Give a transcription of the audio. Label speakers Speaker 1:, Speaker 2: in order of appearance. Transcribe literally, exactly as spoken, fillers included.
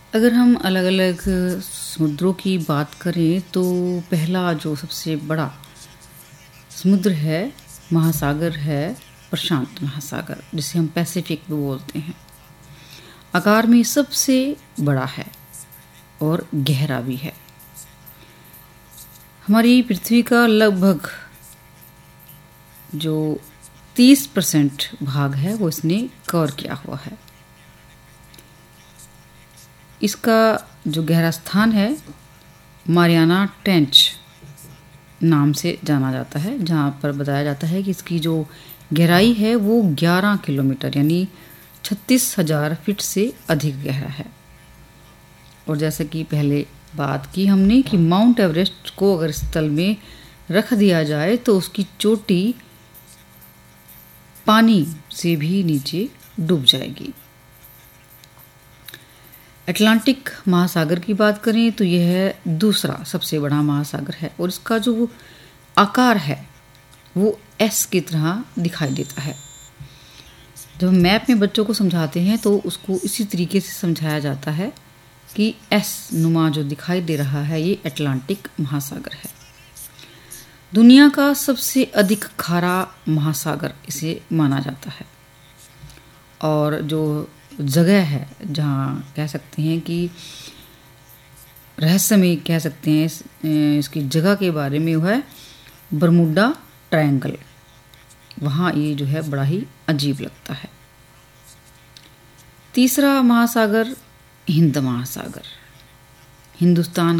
Speaker 1: अगर हम अलग-अलग समुद्रों की बात करें तो पहला जो सबसे बड़ा समुद्र है, महासागर है प्रशांत महासागर, जिसे हम पैसिफिक भी बोलते हैं। आकार में सबसे बड़ा है और गहरा भी है। हमारी पृथ्वी का लगभग जो तीस परसेंट भाग है वो इसने कवर किया हुआ है। इसका जो गहरा स्थान है मारियाना ट्रेंच नाम से जाना जाता है, जहाँ पर बताया जाता है कि इसकी जो गहराई है वो ग्यारह किलोमीटर यानी छत्तीस हजार फीट से अधिक गहरा है। और जैसे कि पहले बात की हमने कि माउंट एवरेस्ट को अगर इस तल में रख दिया जाए तो उसकी चोटी पानी से भी नीचे डूब जाएगी। अटलांटिक महासागर की बात करें तो यह दूसरा सबसे बड़ा महासागर है और इसका जो आकार है वो एस की तरह दिखाई देता है। जब हम मैप में बच्चों को समझाते हैं तो उसको इसी तरीके से समझाया जाता है कि एस नुमा जो दिखाई दे रहा है ये अटलांटिक महासागर है। दुनिया का सबसे अधिक खारा महासागर इसे माना जाता है। और जो जगह है जहाँ कह सकते हैं कि रहस्यमय कह सकते हैं इस, इसकी जगह के बारे में वो है बरमुडा ट्रायंगल। वहाँ ये जो है बड़ा ही अजीब लगता है। तीसरा महासागर हिंद महासागर, हिंदुस्तान